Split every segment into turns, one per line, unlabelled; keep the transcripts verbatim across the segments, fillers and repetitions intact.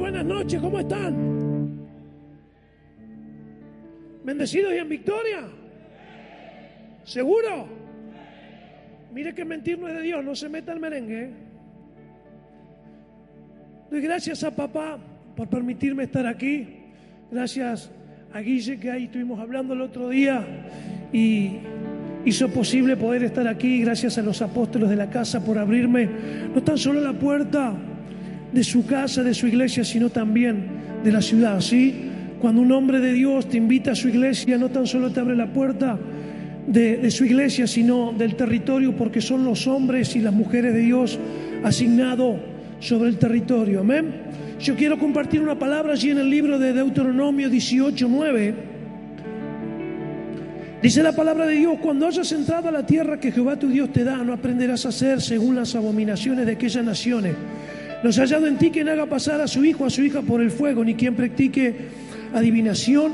buenas noches, ¿cómo están? ¿Bendecidos y en victoria? ¿Seguro? Mire que mentir no es de Dios, no se meta al merengue, ¿eh? Doy gracias a papá por permitirme estar aquí. Gracias a Guille, que ahí estuvimos hablando el otro día y hizo posible poder estar aquí. Gracias a los apóstoles de la casa por abrirme no tan solo la puerta de su casa, de su iglesia, sino también de la ciudad, ¿sí? Cuando un hombre de Dios te invita a su iglesia, no tan solo te abre la puerta de, de su iglesia, sino del territorio, porque son los hombres y las mujeres de Dios asignados sobre el territorio. Amén. Yo quiero compartir una palabra allí en el libro de Deuteronomio dieciocho nueve. Dice la palabra de Dios: cuando hayas entrado a la tierra que Jehová tu Dios te da, no aprenderás a hacer según las abominaciones de aquellas naciones. No se ha hallado en ti quien haga pasar a su hijo o a su hija por el fuego, ni quien practique adivinación,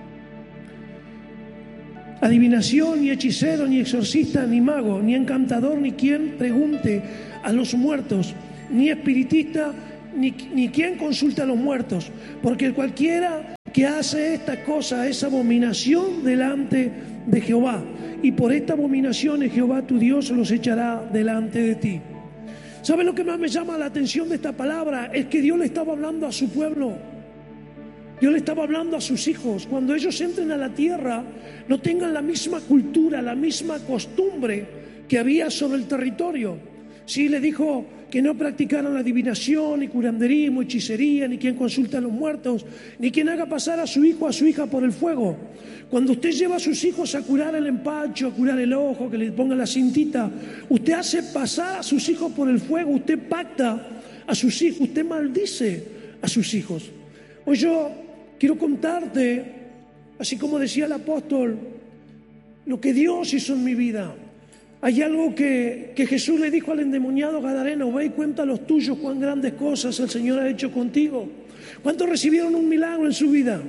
adivinación, ni hechicero, ni exorcista, ni mago, ni encantador, ni quien pregunte a los muertos, ni espiritista, ni, ni quien consulta a los muertos, porque cualquiera que hace esta cosa es abominación delante de Jehová, y por esta abominación Jehová tu Dios los echará delante de ti. ¿Sabe lo que más me llama la atención de esta palabra? Es que Dios le estaba hablando a su pueblo. Dios le estaba hablando a sus hijos. Cuando ellos entren a la tierra, no tengan la misma cultura, la misma costumbre que había sobre el territorio. Sí, le dijo que no practicaran la adivinación, ni curanderismo, hechicería, ni quien consulta a los muertos, ni quien haga pasar a su hijo o a su hija por el fuego. Cuando usted lleva a sus hijos a curar el empacho, a curar el ojo, que le ponga la cintita, usted hace pasar a sus hijos por el fuego, usted pacta a sus hijos, usted maldice a sus hijos. Hoy yo quiero contarte, así como decía el apóstol, lo que Dios hizo en mi vida. Hay algo que, que Jesús le dijo al endemoniado gadareno: ve y cuenta a los tuyos cuán grandes cosas el Señor ha hecho contigo. ¿Cuántos recibieron un milagro en su vida?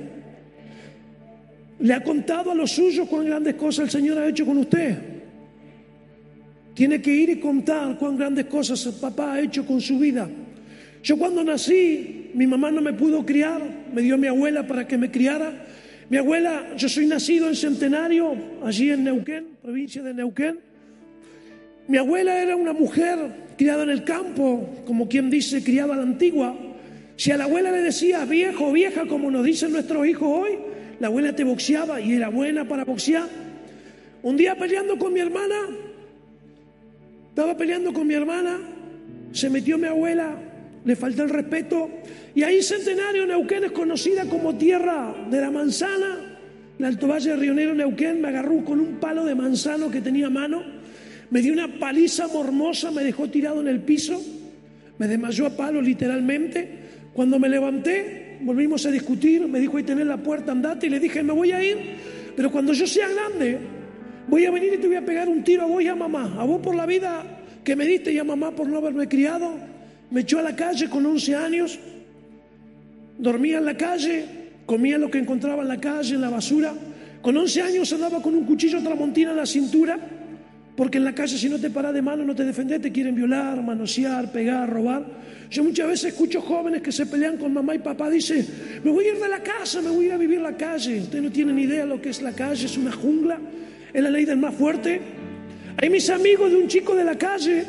¿Le ha contado a los suyos cuán grandes cosas el Señor ha hecho con usted? Tiene que ir y contar cuán grandes cosas el papá ha hecho con su vida. Yo cuando nací, mi mamá no me pudo criar, me dio a mi abuela para que me criara. Mi abuela, yo soy nacido en Centenario, allí en Neuquén, provincia de Neuquén. Mi abuela era una mujer criada en el campo, como quien dice, criada a la antigua. Si a la abuela le decías viejo o vieja, como nos dicen nuestros hijos hoy, la abuela te boxeaba y era buena para boxear. Un día peleando con mi hermana, estaba peleando con mi hermana, se metió mi abuela, le faltó el respeto, y ahí Centenario, Neuquén, es conocida como tierra de la manzana. El Alto Valle de Río Negro, Neuquén, me agarró con un palo de manzano que tenía a mano, me dio una paliza mormosa, me dejó tirado en el piso, me desmayó a palo literalmente. Cuando me levanté, volvimos a discutir, me dijo: ahí tenés la puerta, andate, y le dije: me voy a ir, pero cuando yo sea grande, voy a venir y te voy a pegar un tiro a vos y a mamá, a vos por la vida que me diste y a mamá por no haberme criado. Me echó a la calle con once años, dormía en la calle, comía lo que encontraba en la calle, en la basura. Con once años andaba con un cuchillo tramontina en la cintura, porque en la calle si no te paras de mano, no te defendés, te quieren violar, manosear, pegar, robar. Yo muchas veces escucho jóvenes que se pelean con mamá y papá, dice: me voy a ir de la casa, me voy a ir a vivir la calle. Ustedes no tienen idea lo que es la calle, es una jungla, es la ley del más fuerte. Hay mis amigos de un chico de la calle.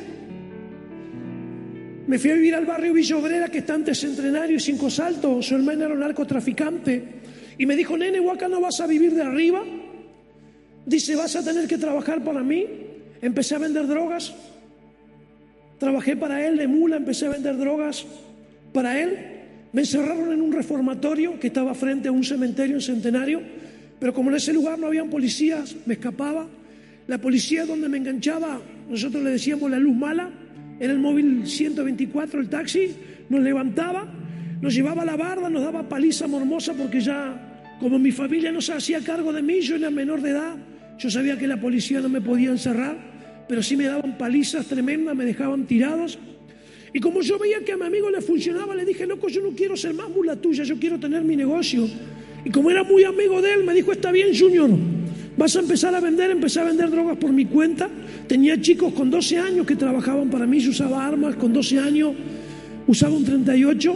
Me fui a vivir al barrio Villa Obrera, que está entre Centenario y Cinco Saltos. Su hermano era un narcotraficante. Y me dijo: nene, vos acá no vas a vivir de arriba. Dice: vas a tener que trabajar para mí. Empecé a vender drogas. Trabajé para él de mula, empecé a vender drogas para él. Me encerraron en un reformatorio que estaba frente a un cementerio en Centenario. Pero como en ese lugar no habían policías, me escapaba. La policía donde me enganchaba, nosotros le decíamos la luz mala. Era el móvil ciento veinticuatro, el taxi, nos levantaba, nos llevaba a la barda, nos daba paliza mormosa, porque ya, como mi familia no se hacía cargo de mí, yo era menor de edad, yo sabía que la policía no me podía encerrar, pero sí me daban palizas tremendas, me dejaban tirados. Y como yo veía que a mi amigo le funcionaba, le dije: loco, yo no quiero ser más mula tuya, yo quiero tener mi negocio. Y como era muy amigo de él, me dijo: está bien, Junior, vas a empezar a vender. Empecé a vender drogas por mi cuenta. Tenía chicos con doce años que trabajaban para mí, yo usaba armas, con doce años usaba un treinta y ocho.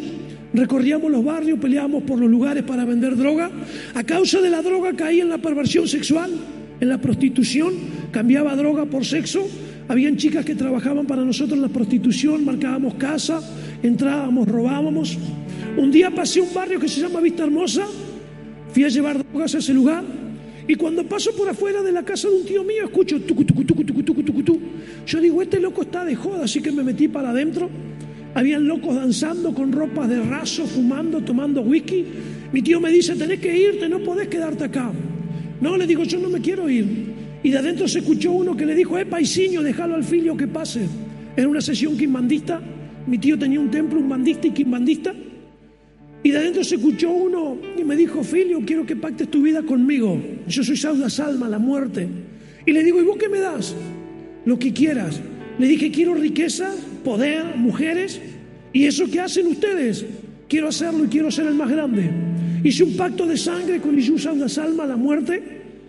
recorríamos los barrios, peleábamos por los lugares para vender droga. A causa de la droga caí en la perversión sexual, en la prostitución, cambiaba droga por sexo. Habían chicas que trabajaban para nosotros en la prostitución, marcábamos casa, entrábamos, robábamos. Un día pasé a un barrio que se llama Vista Hermosa, fui a llevar drogas a ese lugar, y cuando paso por afuera de la casa de un tío mío, escucho tucu, tucu, tucu, tucu, tucu, tucu, tucu. Yo digo, este loco está de joda, así que me metí para adentro. Habían locos danzando con ropas de raso, fumando, tomando whisky. Mi tío me dice, tenés que irte, no podés quedarte acá. No, le digo, yo no me quiero ir. Y de adentro se escuchó uno que le dijo, eh, paisiño, déjalo al filio que pase. Era una sesión quimbandista. Mi tío tenía un templo, un bandista y quimbandista. Y de adentro se escuchó uno y me dijo, filio, quiero que pactes tu vida conmigo. Yo soy Saudas Alma, la muerte. Y le digo, ¿y vos qué me das? Lo que quieras. Le dije, quiero riqueza, poder, mujeres. ¿Y eso qué hacen ustedes? Quiero hacerlo y quiero ser el más grande. Hice un pacto de sangre con Jesús Saudas Alma, la muerte.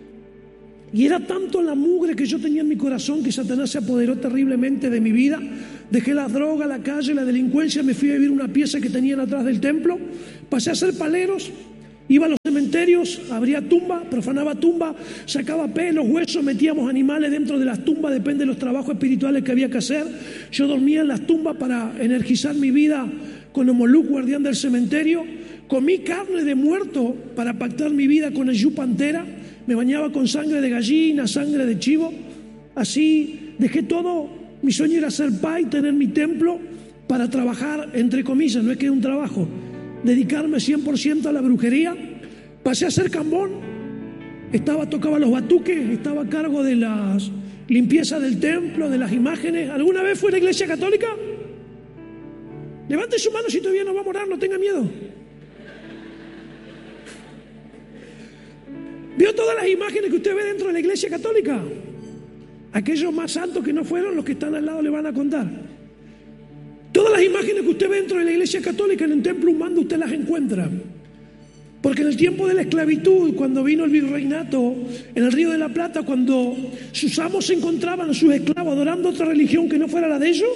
Y era tanto la mugre que yo tenía en mi corazón que Satanás se apoderó terriblemente de mi vida. Dejé la droga, la calle, la delincuencia, me fui a vivir una pieza que tenían atrás del templo. Pasé a hacer paleros, iba a los cementerios, abría tumba, profanaba tumba, sacaba pelos, huesos, metíamos animales dentro de las tumbas, depende de los trabajos espirituales que había que hacer. Yo dormía en las tumbas para energizar mi vida con Omoluk, guardián del cementerio. Comí carne de muerto para pactar mi vida con el Yu Pantera. Me bañaba con sangre de gallina, sangre de chivo. Así dejé todo. Mi sueño era ser pai, tener mi templo para trabajar, entre comillas, no es que era un trabajo, dedicarme cien por ciento a la brujería. Pasé a ser cambón, estaba, tocaba los batuques, estaba a cargo de las limpiezas del templo, de las imágenes. ¿Alguna vez fue a la iglesia católica? Levante su mano si todavía no va a morar, no tenga miedo. ¿Vio todas las imágenes que usted ve dentro de la iglesia católica? Aquellos más santos que no fueron, los que están al lado le van a contar. Todas las imágenes que usted ve dentro de la iglesia católica, en el templo humano, usted las encuentra. Porque en el tiempo de la esclavitud, cuando vino el virreinato en el Río de la Plata, cuando sus amos se encontraban a sus esclavos adorando otra religión que no fuera la de ellos,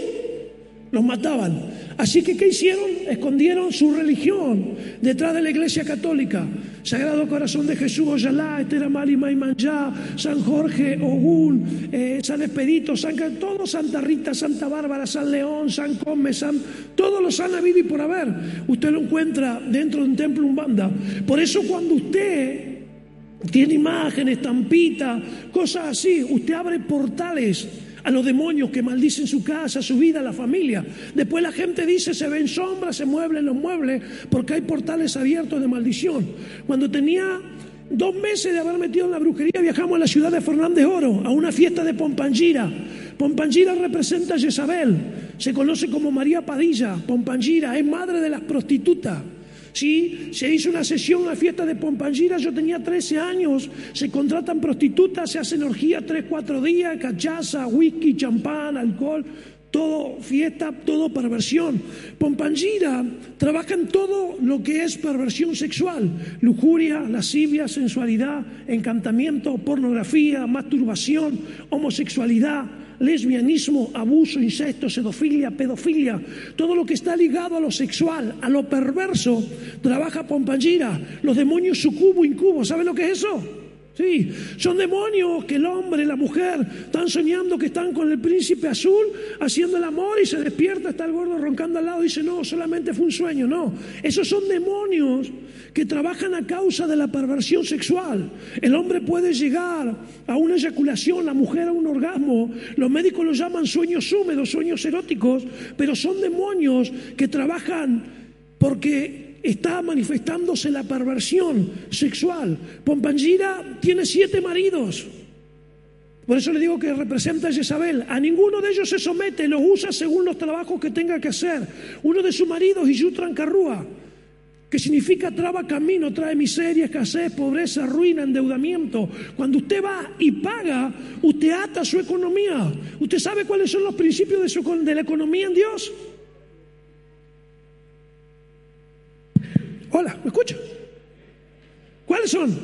los mataban. Así que, ¿qué hicieron? Escondieron su religión detrás de la iglesia católica. Sagrado Corazón de Jesús, Oyalá, Esther Amali, Maimanjá, San Jorge, Ogún, eh, San Expedito, San, todos, Santa Rita, Santa Bárbara, San León, San Come, San, todos los han habido y por haber. Usted lo encuentra dentro de un templo umbanda. Por eso cuando usted tiene imágenes, estampitas, cosas así, usted abre portales a los demonios que maldicen su casa, su vida, la familia. Después la gente dice, se ven sombras, se mueven los muebles, porque hay portales abiertos de maldición. Cuando tenía dos meses de haber metido en la brujería, viajamos a la ciudad de Fernández Oro, a una fiesta de Pompangira. Pompangira representa a Jezabel, se conoce como María Padilla. Pompangira es madre de las prostitutas. Sí, se hizo una sesión, una fiesta de Pompangira, yo tenía trece años, se contratan prostitutas, se hacen orgías tres, cuatro días, cachaza, whisky, champán, alcohol, todo fiesta, todo perversión. Pompangira trabaja en todo lo que es perversión sexual, lujuria, lascivia, sensualidad, encantamiento, pornografía, masturbación, homosexualidad, lesbianismo, abuso, incesto, sedofilia, pedofilia, todo lo que está ligado a lo sexual, a lo perverso, trabaja Pompangira. Los demonios sucubo, incubo, ¿saben lo que es eso? Sí, son demonios que el hombre, la mujer, están soñando que están con el príncipe azul, haciendo el amor y se despierta, está el gordo roncando al lado y dice, no, solamente fue un sueño. No, esos son demonios que trabajan a causa de la perversión sexual. El hombre puede llegar a una eyaculación, la mujer a un orgasmo. Los médicos lo llaman sueños húmedos, sueños eróticos, pero son demonios que trabajan porque está manifestándose la perversión sexual. Pompangira tiene siete maridos. Por eso le digo que representa a Jezabel. A ninguno de ellos se somete, los usa según los trabajos que tenga que hacer. Uno de sus maridos, Iyú Trancarrúa, que significa traba camino, trae miseria, escasez, pobreza, ruina, endeudamiento. Cuando usted va y paga, usted ata su economía. ¿Usted sabe cuáles son los principios de, su, de la economía en Dios? Hola, ¿me escucha? ¿Cuáles son?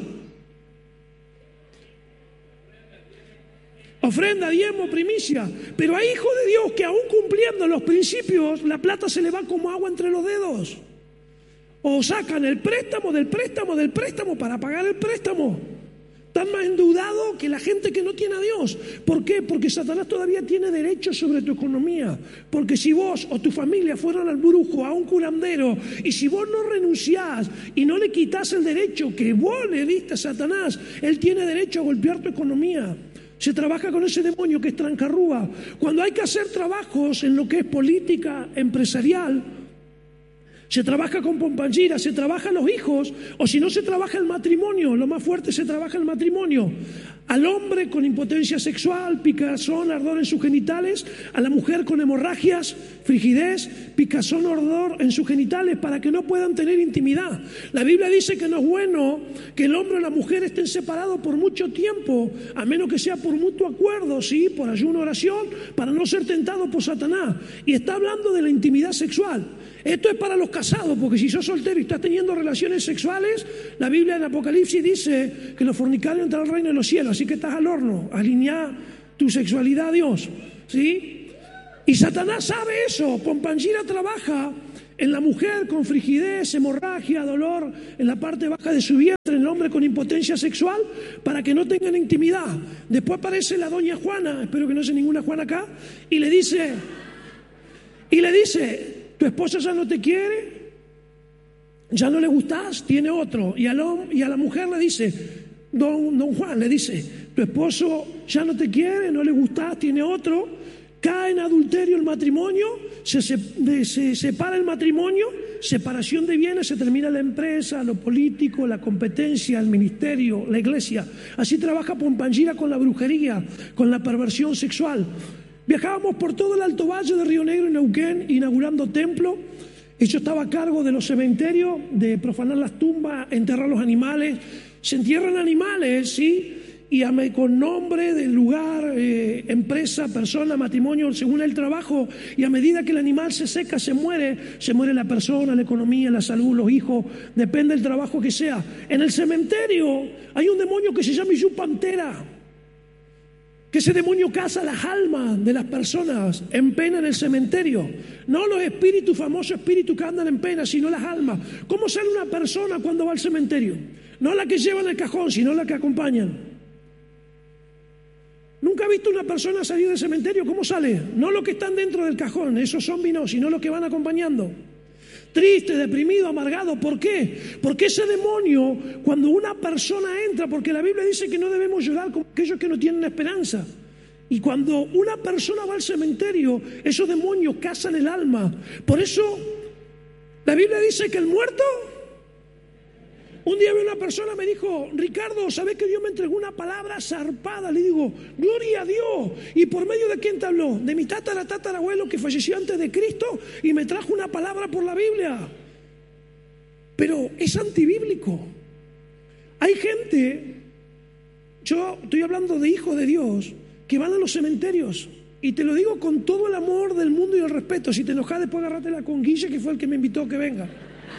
Ofrenda, diezmo, primicia. Pero hay hijos de Dios que aún cumpliendo los principios, la plata se le va como agua entre los dedos. O sacan el préstamo del préstamo del préstamo para pagar el préstamo. Están más endeudados que la gente que no tiene a Dios. ¿Por qué? Porque Satanás todavía tiene derecho sobre tu economía. Porque si vos o tu familia fueron al brujo, a un curandero, y si vos no renunciás y no le quitas el derecho que vos le diste a Satanás, él tiene derecho a golpear tu economía. Se trabaja con ese demonio que es trancarrúa. Cuando hay que hacer trabajos en lo que es política empresarial, se trabaja con pompangira, se trabaja los hijos, o si no se trabaja el matrimonio, lo más fuerte se trabaja el matrimonio. Al hombre con impotencia sexual, picazón, ardor en sus genitales, a la mujer con hemorragias, frigidez, picazón, ardor en sus genitales para que no puedan tener intimidad. La Biblia dice que no es bueno que el hombre o la mujer estén separados por mucho tiempo, a menos que sea por mutuo acuerdo, ¿sí? Por ayuno, oración, para no ser tentados por Satanás. Y está hablando de la intimidad sexual. Esto es para los casados, porque si sos soltero y estás teniendo relaciones sexuales, la Biblia en Apocalipsis dice que los fornicarios entran al reino de los cielos, así que estás al horno, alineá tu sexualidad a Dios, ¿sí? Y Satanás sabe eso. Pompangira trabaja en la mujer con frigidez, hemorragia, dolor en la parte baja de su vientre, en el hombre con impotencia sexual, para que no tengan intimidad. Después aparece la doña Juana, espero que no sea ninguna Juana acá, y le dice, y le dice, tu esposa ya no te quiere, ya no le gustás, tiene otro. Y a, lo, y a la mujer le dice, don, don Juan, le dice, tu esposo ya no te quiere, no le gustás, tiene otro. Cae en adulterio el matrimonio, se, se, de, se separa el matrimonio, separación de bienes, se termina la empresa, lo político, la competencia, el ministerio, la iglesia. Así trabaja Pompangira con la brujería, con la perversión sexual. Viajábamos por todo el Alto Valle de Río Negro y Neuquén, inaugurando templos. Yo estaba a cargo de los cementerios, de profanar las tumbas, enterrar los animales. Se entierran animales, ¿sí? Y a, con nombre del lugar, eh, empresa, persona, matrimonio, según el trabajo. Y a medida que el animal se seca, se muere. Se muere la persona, la economía, la salud, los hijos. Depende del trabajo que sea. En el cementerio hay un demonio que se llama Yupantera, que ese demonio caza las almas de las personas en pena en el cementerio. No los espíritus, famosos espíritus que andan en pena, sino las almas. ¿Cómo sale una persona cuando va al cementerio? No la que lleva en el cajón, sino la que acompañan. ¿Nunca ha visto una persona salir del cementerio? ¿Cómo sale? No los que están dentro del cajón, esos zombies no, sino los que van acompañando. Triste, deprimido, amargado. ¿Por qué? Porque ese demonio, cuando una persona entra, porque la Biblia dice que no debemos llorar como aquellos que no tienen esperanza. Y cuando una persona va al cementerio, esos demonios cazan el alma. Por eso, la Biblia dice que el muerto... Un día una persona me dijo, Ricardo, ¿sabés que Dios me entregó una palabra zarpada? Le digo, gloria a Dios. ¿Y por medio de quién te habló? De mi tatara, tatarabuelo que falleció antes de Cristo y me trajo una palabra por la Biblia. Pero es antibíblico. Hay gente, yo estoy hablando de hijos de Dios, que van a los cementerios. Y te lo digo con todo el amor del mundo y el respeto. Si te enojas, después agárratela con Guille, que fue el que me invitó a que venga.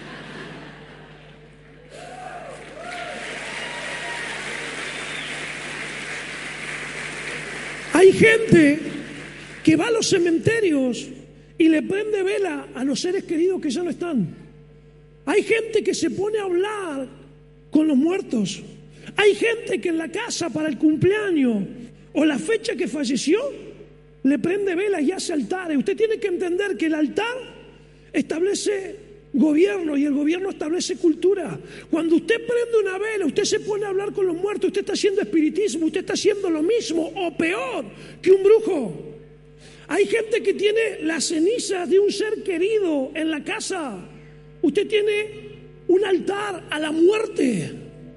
Hay gente que va a los cementerios y le prende vela a los seres queridos que ya no están. Hay gente que se pone a hablar con los muertos. Hay gente que en la casa para el cumpleaños o la fecha que falleció le prende velas y hace altares. Usted tiene que entender que el altar establece gobierno y el gobierno establece cultura. Cuando usted prende una vela, usted se pone a hablar con los muertos, usted está haciendo espiritismo, usted está haciendo lo mismo o peor que un brujo. Hay gente que tiene las cenizas de un ser querido en la casa. Usted tiene un altar a la muerte.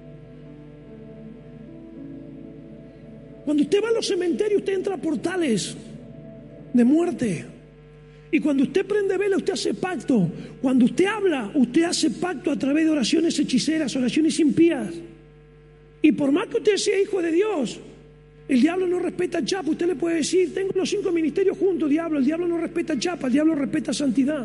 Cuando usted va a los cementerios, usted entra a portales de muerte. Y cuando usted prende vela, usted hace pacto. Cuando usted habla, usted hace pacto a través de oraciones hechiceras, oraciones impías. Y por más que usted sea hijo de Dios, el diablo no respeta a chapa. Usted le puede decir, tengo los cinco ministerios juntos, diablo. El diablo no respeta a chapa, el diablo respeta santidad.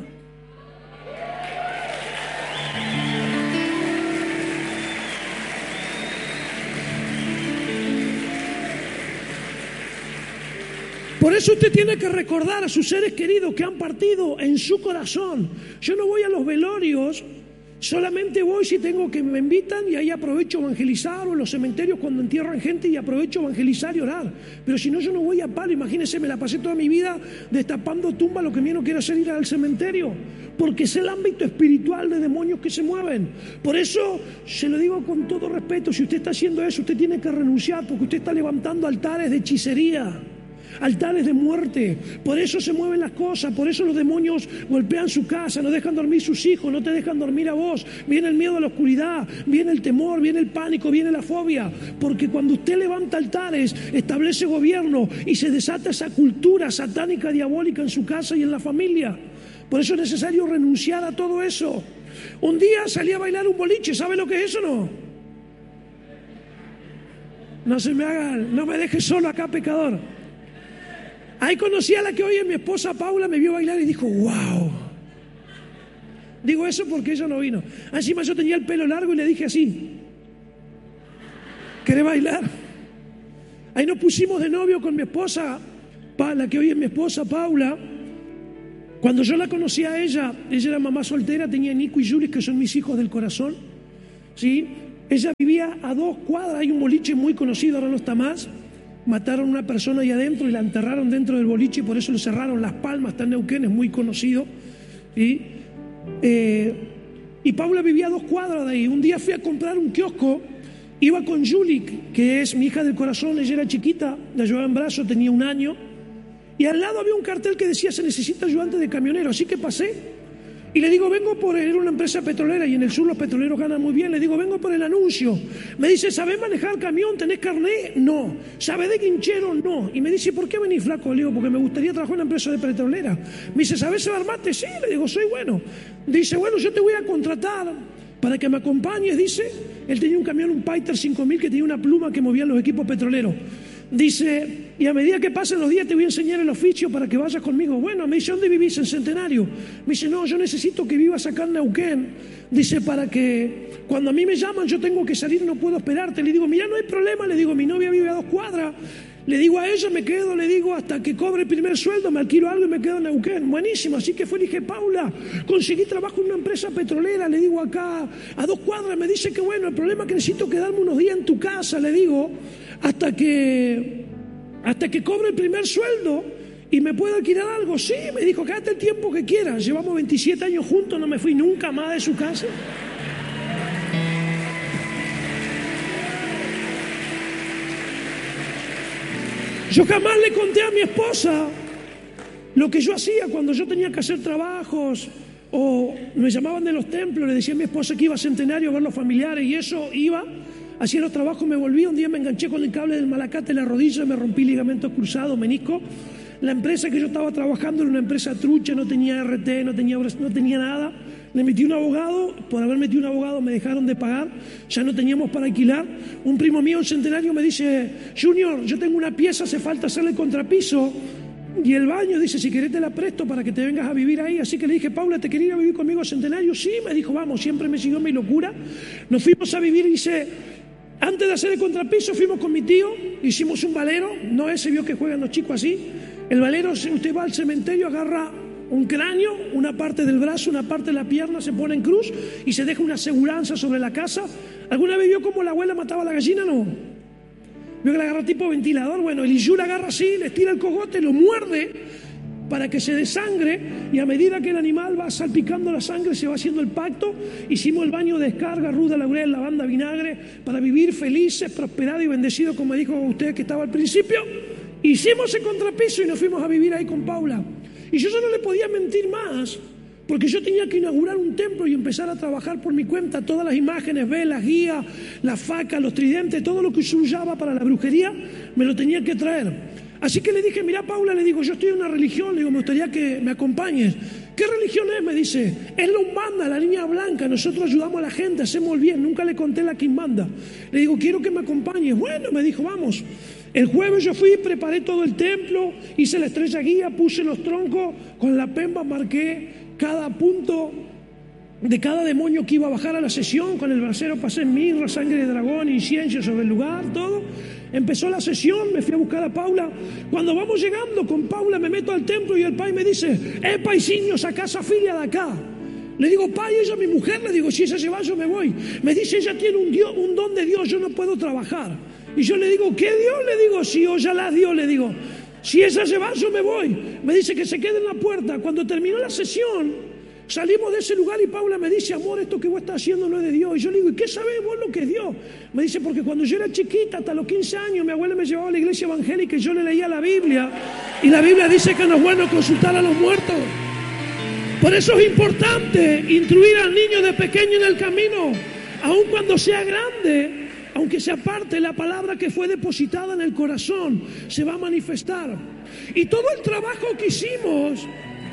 Por eso usted tiene que recordar a sus seres queridos que han partido en su corazón. Yo no voy a los velorios Solamente voy si tengo que me invitan y ahí aprovecho a evangelizar, o en los cementerios cuando entierran gente y aprovecho a evangelizar y orar. Pero si no, yo no voy a palo. Imagínense, me la pasé toda mi vida destapando tumbas, lo que menos quiero hacer es ir al cementerio, porque es el ámbito espiritual de demonios que se mueven. Por eso, se lo digo con todo respeto, si usted está haciendo eso, usted tiene que renunciar, porque usted está levantando altares de hechicería, altares de muerte. Por eso se mueven las cosas, por eso los demonios golpean su casa, no dejan dormir sus hijos, no te dejan dormir a vos. Viene el miedo a la oscuridad, viene el temor, viene el pánico, viene la fobia, porque cuando usted levanta altares, establece gobierno y se desata esa cultura satánica, diabólica en su casa y en la familia. Por eso es necesario renunciar a todo eso. Un día salí a bailar un boliche, ¿sabe lo que es eso o no? No se me hagan, no me deje solo acá, pecador. Ahí conocí a la que hoy es mi esposa Paula, me vio bailar y dijo, wow. Digo eso porque ella no vino. Encima yo tenía el pelo largo y le dije así, ¿querés bailar? Ahí nos pusimos de novio con mi esposa, la que hoy es mi esposa Paula. Cuando yo la conocí a ella, ella era mamá soltera, tenía Nico y Julis, que son mis hijos del corazón, ¿sí? Ella vivía a dos cuadras, hay un boliche muy conocido, ahora no está más. Mataron a una persona ahí adentro y la enterraron dentro del boliche y por eso le cerraron Las Palmas, está en Neuquén, es muy conocido, ¿sí? Eh, y Paula vivía a dos cuadras de ahí. Un día fui a comprar un kiosco, iba con Julie, que es mi hija del corazón, ella era chiquita, la llevaba en brazos, tenía un año, y al lado había un cartel que decía se necesita ayudante de camionero, así que pasé y le digo, vengo por, era una empresa petrolera y en el sur los petroleros ganan muy bien, le digo, vengo por el anuncio. Me dice, ¿sabés manejar camión? ¿Tenés carné? No. ¿Sabés de guinchero? No. Y me dice, ¿por qué venís, flaco? Le digo, porque me gustaría trabajar en una empresa de petrolera. Me dice, ¿sabés cebar mate? Sí. Le digo, soy bueno. Dice, bueno, yo te voy a contratar para que me acompañes, dice. Él tenía un camión, un Piter cinco mil que tenía una pluma que movía los equipos petroleros. Dice, y a medida que pasen los días te voy a enseñar el oficio para que vayas conmigo. Bueno, me dice, ¿dónde vivís? En Centenario. Me dice, no, yo necesito que vivas acá en Neuquén. Dice, para que cuando a mí me llaman yo tengo que salir, no puedo esperarte. Le digo, mira, no hay problema. Le digo, mi novia vive a dos cuadras. Le digo a ella, me quedo, le digo, hasta que cobre el primer sueldo, me alquilo algo y me quedo en Neuquén. Buenísimo. Así que fue, le dije, Paula, conseguí trabajo en una empresa petrolera. Le digo, acá a dos cuadras. Me dice que bueno, el problema es que necesito quedarme unos días en tu casa, le digo, hasta que hasta que cobre el primer sueldo y me pueda alquilar algo. Sí, me dijo, quédate el tiempo que quieras. Llevamos veintisiete años juntos, no me fui nunca más de su casa. Yo jamás le conté a mi esposa lo que yo hacía cuando yo tenía que hacer trabajos o me llamaban de los templos. Le decía a mi esposa que iba a Centenario a ver los familiares y eso iba. Hacía los trabajos, me volví, un día me enganché con el cable del malacate en la rodilla, me rompí ligamentos cruzados, menisco. La empresa que yo estaba trabajando era una empresa trucha, no tenía R T, no tenía, no tenía nada. Le metí un abogado, por haber metido un abogado me dejaron de pagar, ya no teníamos para alquilar. Un primo mío en Centenario me dice, Junior, yo tengo una pieza, hace falta hacerle contrapiso. Y el baño, dice, si querés te la presto para que te vengas a vivir ahí. Así que le dije, Paula, ¿te quería ir a vivir conmigo a Centenario? Sí, me dijo, vamos, siempre me siguió mi locura. Nos fuimos a vivir, dice... Antes de hacer el contrapiso fuimos con mi tío, hicimos un valero, no ese vio que juegan los chicos así. El valero, usted va al cementerio, agarra un cráneo, una parte del brazo, una parte de la pierna, se pone en cruz y se deja una aseguranza sobre la casa. ¿Alguna vez vio cómo la abuela mataba a la gallina? No. Vio que la agarra tipo ventilador. Bueno, el Iyú la agarra así, le tira el cogote, lo muerde para que se desangre y a medida que el animal va salpicando la sangre se va haciendo el pacto. Hicimos el baño de descarga, ruda, laurel, lavanda, vinagre, para vivir felices, prosperados y bendecidos, como dijo usted que estaba al principio. Hicimos el contrapiso y nos fuimos a vivir ahí con Paula. Y yo ya no le podía mentir más, porque yo tenía que inaugurar un templo y empezar a trabajar por mi cuenta. Todas las imágenes, velas, guías, las facas, los tridentes, todo lo que se usaba para la brujería, me lo tenía que traer. Así que le dije, mira Paula, le digo, yo estoy en una religión, le digo, me gustaría que me acompañes. ¿Qué religión es? Me dice, es la Umbanda, la línea blanca, nosotros ayudamos a la gente, hacemos el bien, nunca le conté la quimbanda. Le digo, quiero que me acompañes. Bueno, me dijo, vamos. El jueves yo fui, preparé todo el templo, hice la estrella guía, puse los troncos, con la pemba marqué cada punto de cada demonio que iba a bajar a la sesión, con el brasero pasé mirra, sangre de dragón, incienso sobre el lugar, todo. Empezó la sesión, me fui a buscar a Paula. Cuando vamos llegando con Paula me meto al templo y el pai me dice, eh, paisiño, sacá esa filia de acá. Le digo, pa, y ella mi mujer, le digo, si ella se va yo me voy. Me dice, ella tiene un, Dios, un don de Dios, yo no puedo trabajar. Y yo le digo, ¿qué Dios? Le digo, si ojalá Dios, le digo, si ella se va yo me voy. Me dice que se quede en la puerta. Cuando terminó la sesión, salimos de ese lugar y Paula me dice, amor, esto que vos estás haciendo no es de Dios. Y yo le digo, ¿y qué sabés vos lo que es Dios? Me dice, porque cuando yo era chiquita, hasta los quince años, mi abuela me llevaba a la iglesia evangélica y yo le leía la Biblia. Y la Biblia dice que no es bueno consultar a los muertos. Por eso es importante instruir al niño de pequeño en el camino, aun cuando sea grande, aunque se aparte, la palabra que fue depositada en el corazón se va a manifestar. Y todo el trabajo que hicimos,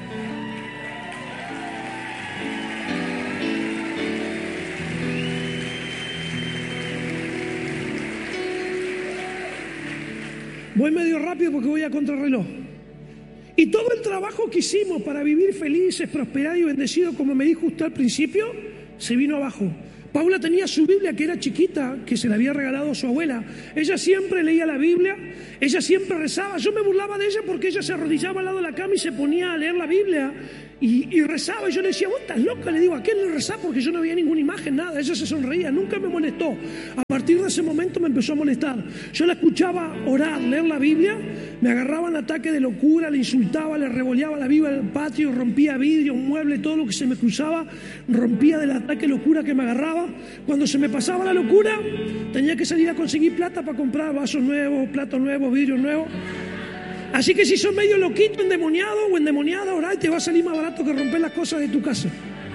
voy medio rápido porque voy a contrarreloj. Y todo el trabajo que hicimos para vivir felices, prosperados y bendecidos, como me dijo usted al principio, se vino abajo. Paula tenía su Biblia, que era chiquita, que se la había regalado a su abuela. Ella siempre leía la Biblia, ella siempre rezaba. Yo me burlaba de ella porque ella se arrodillaba al lado de la cama y se ponía a leer la Biblia y, y rezaba. Y yo le decía, vos estás loca, le digo, ¿a quién le rezás? Porque yo no veía ninguna imagen, nada. Ella se sonreía, nunca me molestó. A partir de ese momento me empezó a molestar. Yo la escuchaba orar, leer la Biblia, me agarraba en ataque de locura, le insultaba, le revoleaba la Biblia al patio, rompía vidrio, mueble, todo lo que se me cruzaba, rompía del ataque de locura que me agarraba. Cuando se me pasaba la locura, tenía que salir a conseguir plata para comprar vasos nuevos, platos nuevos, vidrios nuevos. Así que si sos medio loquito, endemoniado o endemoniada, orá y te va a salir más barato que romper las cosas de tu casa.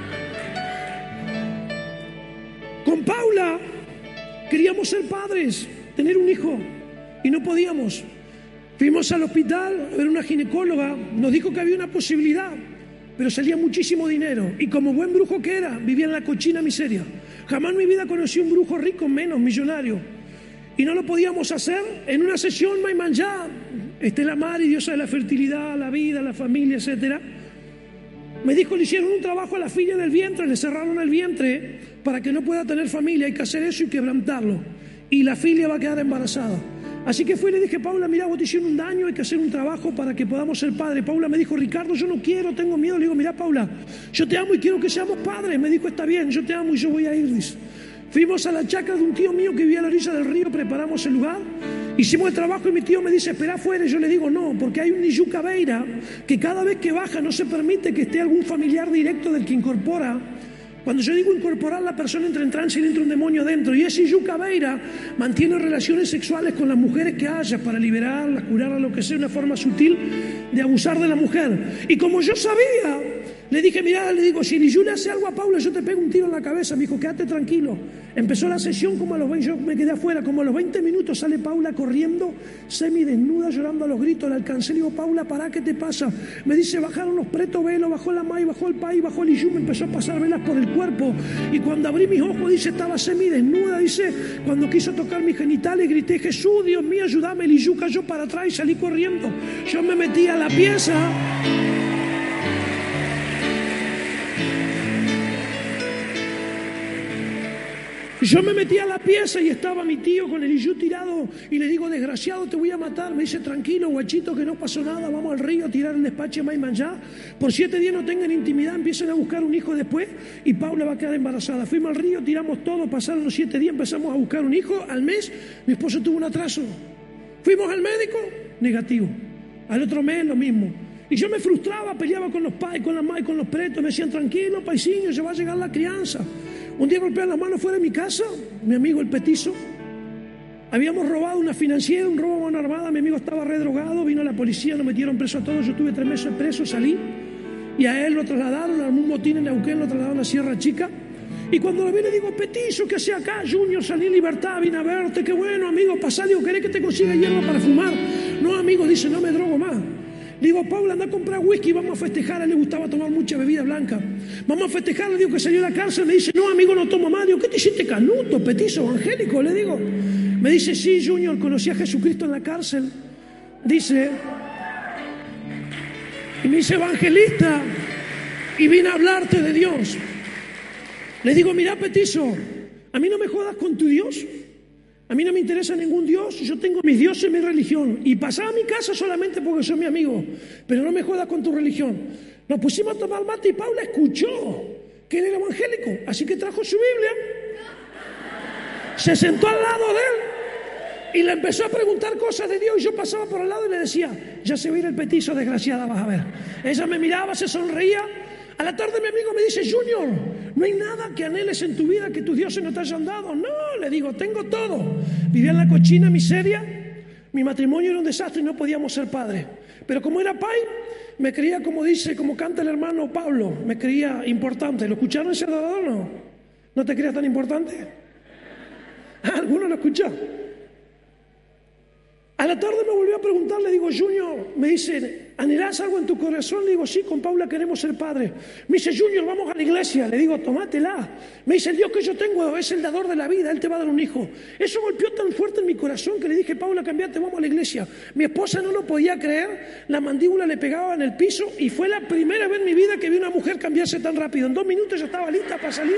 Con Paula queríamos ser padres, tener un hijo, y no podíamos. Fuimos al hospital a ver una ginecóloga, nos dijo que había una posibilidad, pero salía muchísimo dinero. Y como buen brujo que era, vivía en la cochina miseria. Jamás en mi vida conocí un brujo rico, menos millonario. Y no lo podíamos hacer. En una sesión, Maimanjá, Estela Mari, diosa de la fertilidad, la vida, la familia, etcétera, me dijo, le hicieron un trabajo a la filla en el vientre, le cerraron el vientre para que no pueda tener familia. Hay que hacer eso y quebrantarlo. Y la filla va a quedar embarazada. Así que fui y le dije, Paula, mira, vos te hicieron un daño, hay que hacer un trabajo para que podamos ser padres. Paula me dijo, Ricardo, yo no quiero, tengo miedo. Le digo, mira, Paula, yo te amo y quiero que seamos padres. Me dijo, está bien, yo te amo y yo voy a ir, dice. Fuimos a la chacra de un tío mío que vivía a la orilla del río, preparamos el lugar, hicimos el trabajo y mi tío me dice, espera afuera. Y yo le digo, no, porque hay un Niyú Cabeira que cada vez que baja no se permite que esté algún familiar directo del que incorpora. Cuando yo digo incorporar, la persona entra en trance y le entra un demonio dentro. Y ese Niyú Cabeira mantiene relaciones sexuales con las mujeres que haya para liberarlas, curarlas, lo que sea, una forma sutil de abusar de la mujer. Y como yo sabía, le dije, mirá, le digo, si Niyú le hace algo a Paula, yo te pego un tiro en la cabeza. Me dijo, quédate tranquilo. Empezó la sesión como a los veinte, yo me quedé afuera, como a los veinte minutos sale Paula corriendo, semidesnuda, llorando a los gritos. La alcancé, le digo, Paula, pará, ¿qué te pasa? Me dice, bajaron los pretos velos, bajó la May, bajó el Pai, bajó el Iyú, me empezó a pasar velas por el cuerpo. Y cuando abrí mis ojos, dice, estaba semidesnuda, dice, cuando quiso tocar mis genitales, grité, Jesús, Dios mío, ayúdame. El Iyú cayó para atrás y salí corriendo. Yo me metí a la pieza. Yo me metí a la pieza y estaba mi tío con el Iyú tirado y le digo, desgraciado, te voy a matar. Me dice, tranquilo, guachito, que no pasó nada, vamos al río a tirar el despacho de Maimanjá. Por siete días no tengan intimidad, empiecen a buscar un hijo después y Paula va a quedar embarazada. Fuimos al río, tiramos todo, pasaron los siete días, empezamos a buscar un hijo. Al mes, mi esposo tuvo un atraso. Fuimos al médico, negativo. Al otro mes, lo mismo. Y yo me frustraba, peleaba con los pais, con la mai, con los pretos. Me decían, tranquilo, paisiño, ya va a llegar la crianza. Un día golpean las manos fuera de mi casa, mi amigo el petizo. Habíamos robado una financiera, un robo a mano armada, mi amigo estaba redrogado, vino la policía, nos metieron preso a todos, yo tuve tres meses preso, salí. Y a él lo trasladaron, armó un motín en Neuquén, lo trasladaron a Sierra Chica. Y cuando lo vi le digo, petizo, ¿qué hacía acá? Junior, salí en libertad, vine a verte, qué bueno, amigo, pasá, digo, ¿querés que te consiga hierba para fumar? No, amigo, dice, no me drogo más. Le digo, Paula, anda a comprar whisky, vamos a festejar. A él le gustaba tomar mucha bebida blanca. Vamos a festejar, le digo que salió de la cárcel. Me dice, no, amigo, no tomo más. Digo, ¿qué te hiciste, canuto, petizo, evangélico? Le digo. Me dice, sí, Junior, conocí a Jesucristo en la cárcel. Dice, y me dice, evangelista, y vine a hablarte de Dios. Le digo, mira, petizo, a mí no me jodas con tu Dios. A mí no me interesa ningún Dios, yo tengo mis dioses y mi religión. Y pasaba a mi casa solamente porque soy mi amigo. Pero no me jodas con tu religión. Nos pusimos a tomar mate y Paula escuchó. que él era evangélico, así que trajo su Biblia, se sentó al lado de él y le empezó a preguntar cosas de Dios, y yo pasaba por al lado y le decía, ya se va a ir el petizo, desgraciada, vas a ver. Ella me miraba, se sonreía. A la tarde mi amigo me dice, Junior, no hay nada que anheles en tu vida que tus dioses no te hayan dado. No, le digo, tengo todo. Vivía en la cochina miseria, mi matrimonio era un desastre y no podíamos ser padres. Pero como era pai, me creía, como dice, como canta el hermano Pablo, me creía importante. ¿Lo escucharon ese adorador o no? ¿No te creías tan importante? ¿Alguno lo escuchó? A la tarde me volvió a preguntar, le digo, Junior, me dice, ¿anhelás algo en tu corazón? Le digo, sí, con Paula queremos ser padres. Me dice, Junior, vamos a la iglesia. Le digo, tomátela. Me dice, el Dios que yo tengo es el dador de la vida, Él te va a dar un hijo. Eso golpeó tan fuerte en mi corazón que le dije, Paula, cambiate, vamos a la iglesia. Mi esposa no lo podía creer, la mandíbula le pegaba en el piso y fue la primera vez en mi vida que vi una mujer cambiarse tan rápido. En dos minutos ya estaba lista para salir.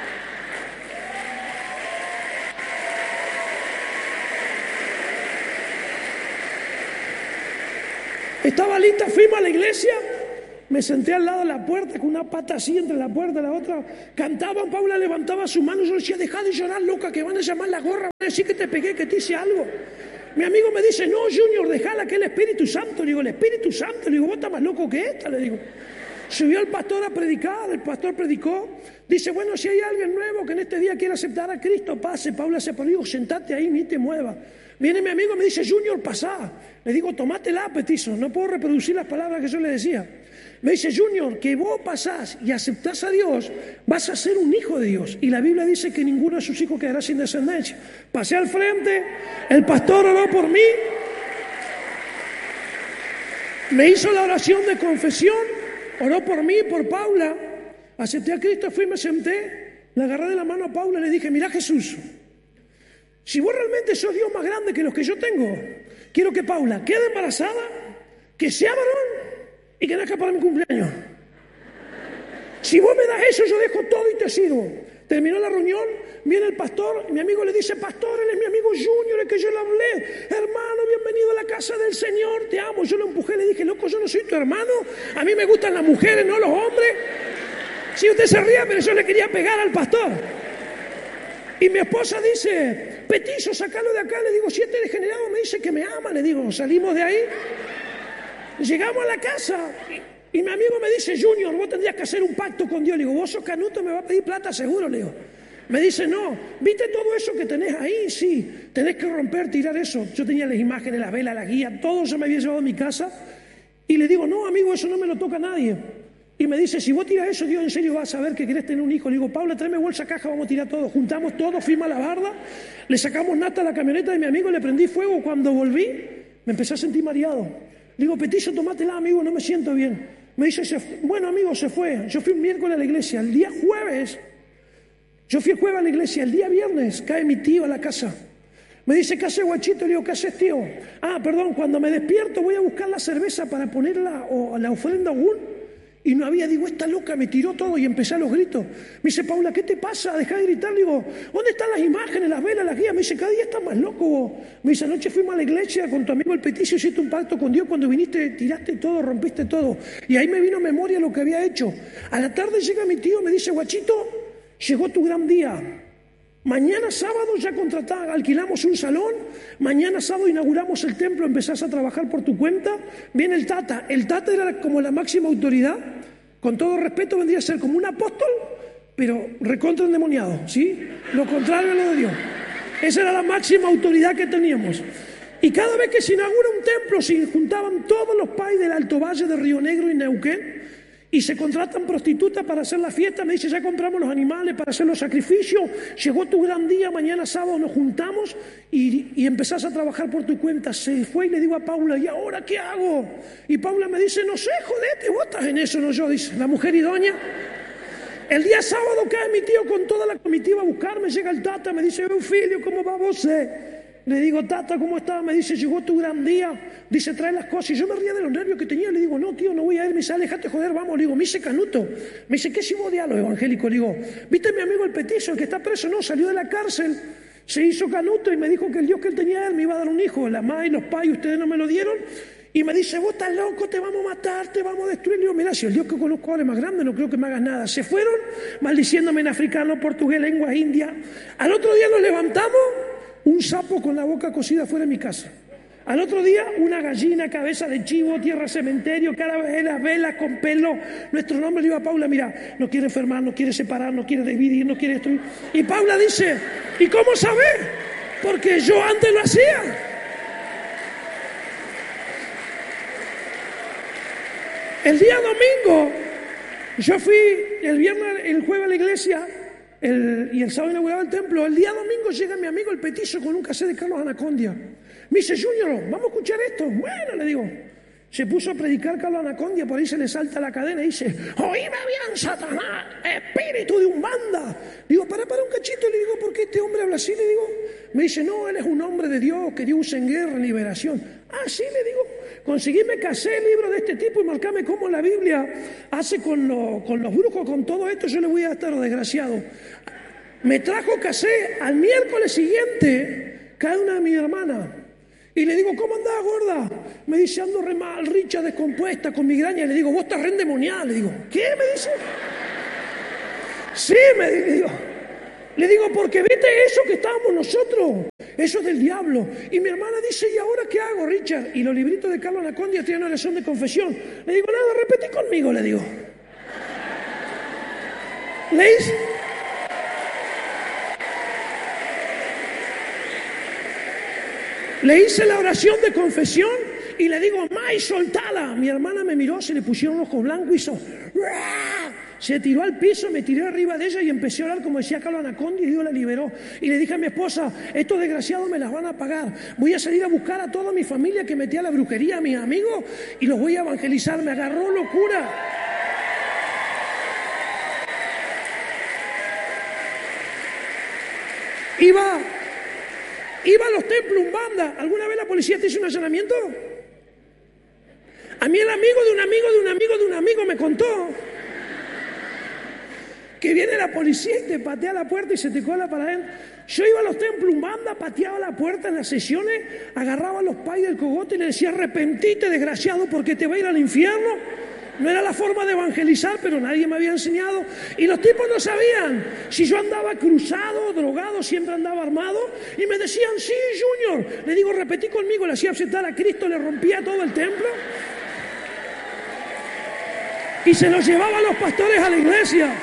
Estaba lista, fuimos a la iglesia, me senté al lado de la puerta con una pata así entre la puerta y la otra. Cantaban, Paula levantaba su mano y yo decía, deja de llorar, loca, que van a llamar la gorra, van a decir que te pegué, que te hice algo. Mi amigo me dice, no, Junior, déjala, que el Espíritu Santo. Le digo, el Espíritu Santo. Le digo, vos estás más loco que esta, le digo. Subió el pastor a predicar, el pastor predicó. Dice, bueno, si hay alguien nuevo que en este día quiera aceptar a Cristo, pase. Paula se pone, digo, sentate ahí, ni te muevas. Viene mi amigo y me dice, Junior, pasá. Le digo, tomátela, petizo. No puedo reproducir las palabras que yo le decía. Me dice, Junior, que vos pasás y aceptás a Dios, vas a ser un hijo de Dios. Y la Biblia dice que ninguno de sus hijos quedará sin descendencia. Pasé al frente, el pastor oró por mí, me hizo la oración de confesión, oró por mí, por Paula. Acepté a Cristo, fui, me senté, le agarré de la mano a Paula y le dije, mira Jesús, si vos realmente sos Dios más grande que los que yo tengo, quiero que Paula quede embarazada, que sea varón y que nazca para mi cumpleaños. Si vos me das eso, yo dejo todo y te sirvo. Terminó la reunión, viene el pastor, mi amigo le dice, pastor, él es mi amigo Junior, es que yo le hablé, hermano, bienvenido a la casa del Señor, te amo. Yo lo empujé, le dije, loco, yo no soy tu hermano, a mí me gustan las mujeres, no los hombres. Si usted se ríe, pero yo le quería pegar al pastor. Y mi esposa dice, petizo, sacalo de acá. Le digo, si este degenerado me dice que me ama, le digo, salimos de ahí. Llegamos a la casa y, y mi amigo me dice, Junior, vos tendrías que hacer un pacto con Dios. Le digo, vos sos canuto, me va a pedir plata seguro, le digo. Me dice, no, ¿viste todo eso que tenés ahí? Sí, tenés que romper, tirar eso. Yo tenía las imágenes, las velas, la guía, todo yo me había llevado a mi casa. Y le digo, no, amigo, eso no me lo toca a nadie. Y me dice, si vos tiras eso, Dios en serio va a saber que querés tener un hijo. Le digo, Paula, tráeme bolsa caja, vamos a tirar todo. Juntamos todo, fuimos a la barda, le sacamos nata a la camioneta de mi amigo, le prendí fuego. Cuando volví, me empecé a sentir mareado. Le digo, petizo, tomátela, amigo, no me siento bien. Me dice, se fue. Bueno, amigo, se fue. Yo fui un miércoles a la iglesia. El día jueves, yo fui el jueves a la iglesia. El día viernes cae mi tío a la casa. Me dice, ¿qué hace, guachito? Le digo, ¿qué haces, tío? Ah, perdón, cuando me despierto voy a buscar la cerveza para ponerla o la ofrenda aún. Y no había, digo, esta loca me tiró todo y empecé a los gritos. Me dice, Paula, ¿qué te pasa? Deja de gritar. Le digo, ¿dónde están las imágenes, las velas, las guías? Me dice, cada día estás más loco vos. Me dice, anoche fuimos a la iglesia con tu amigo el peticio, hiciste un pacto con Dios. Cuando viniste, tiraste todo, rompiste todo. Y ahí me vino a memoria lo que había hecho. A la tarde llega mi tío, me dice, guachito, llegó tu gran día. Mañana sábado ya contratamos, alquilamos un salón. Mañana sábado inauguramos el templo, empezás a trabajar por tu cuenta. Viene el Tata. El Tata era como la máxima autoridad. Con todo respeto, vendría a ser como un apóstol, pero recontra endemoniado, ¿sí? Lo contrario a lo de Dios. Esa era la máxima autoridad que teníamos. Y cada vez que se inaugura un templo, se juntaban todos los pais del Alto Valle de Río Negro y Neuquén, y se contratan prostitutas para hacer la fiesta. Me dice, ya compramos los animales para hacer los sacrificios, llegó tu gran día, mañana sábado nos juntamos y, y empezás a trabajar por tu cuenta. Se fue y le digo a Paula, ¿y ahora qué hago? Y Paula me dice, no sé, jodete, vos estás en eso, no yo, dice, la mujer idónea. El día sábado cae mi tío con toda la comitiva a buscarme, llega el Tata, me dice, Eufilio, ¿cómo va vos? Le digo, Tata, ¿cómo estás? Me dice, llegó tu gran día. Dice, trae las cosas. Y yo me ría de los nervios que tenía. Le digo, no, tío, no voy a ir. Me dice, déjate joder, vamos. Le digo, me dice canuto. Me dice, ¿qué si vos odias a los evangélicos? Le digo, ¿viste mi amigo el petizo, el que está preso? No, salió de la cárcel, se hizo canuto y me dijo que el Dios que él tenía él me iba a dar un hijo. La madre y los padres, ustedes no me lo dieron. Y me dice, vos estás loco, te vamos a matar, te vamos a destruir. Le digo, mira, si el Dios que conozco ahora es más grande, no creo que me hagas nada. Se fueron maldiciéndome en africano, portugués, lengua india. Al otro día nos levantamos, un sapo con la boca cocida fuera de mi casa. Al otro día, una gallina, cabeza de chivo, tierra cementerio, calaveras, velas con pelo. Nuestro nombre le digo a Paula, mira, no quiere enfermar, no quiere separar, no quiere dividir, no quiere destruir. Y Paula dice, ¿y cómo sabés? Porque yo antes lo hacía. El día domingo, yo fui el viernes, el jueves a la iglesia el, y el sábado inauguraba el templo. El día domingo llega mi amigo el petizo con un cassette de Carlos Anacondia. Me dice, Junior, vamos a escuchar esto. Bueno, le digo. Se puso a predicar Carlos Anacondia, por ahí se le salta la cadena y dice, oíme bien, Satanás, espíritu de Umbanda. Digo, para, para un cachito, le digo, ¿por qué este hombre habla así? Le digo, me dice, no, él es un hombre de Dios que Dios usa en guerra, en liberación. Ah, sí, le digo, conseguí, me casé el libro de este tipo y marcame cómo la Biblia hace con, lo, con los brujos, con todo esto, yo le voy a estar desgraciado. Me trajo casé, al miércoles siguiente cae una de mis hermanas. Y le digo, ¿cómo andás, gorda? Me dice, ando re mal, richa, descompuesta, con migraña. Y le digo, vos estás re endemoniada. Le digo, ¿qué? Me dice. Sí, me digo. Le digo, porque vete eso que estábamos nosotros. Eso es del diablo. Y mi hermana dice, ¿y ahora qué hago, Richard? Y los libritos de Carlos Anacondia tienen una oración de confesión. Le digo, nada, repetí conmigo, le digo. Le hice... Le hice la oración de confesión y le digo, May, soltala. Mi hermana me miró, se le pusieron ojos blancos y hizo... Se tiró al piso, me tiré arriba de ella y empecé a orar como decía Carlos Anacondia y Dios la liberó. Y le dije a mi esposa, estos desgraciados me las van a pagar. Voy a salir a buscar a toda mi familia que metía a la brujería, a mis amigos, y los voy a evangelizar. Me agarró locura. Iba... Iba a los templos Umbanda. ¿Alguna vez la policía te hizo un allanamiento? A mí el amigo de un amigo de un amigo de un amigo me contó que viene la policía y te patea la puerta y se te cola para adentro. Yo iba a los templos Umbanda, pateaba la puerta en las sesiones, agarraba a los pais del cogote y le decía, arrepentite, desgraciado, porque te va a ir al infierno. No era la forma de evangelizar, pero nadie me había enseñado. Y los tipos no sabían si yo andaba cruzado, drogado, siempre andaba armado. Y me decían, sí, Junior. Le digo, repetí conmigo, le hacía aceptar a Cristo, le rompía todo el templo. Y se los llevaba a los pastores a la iglesia.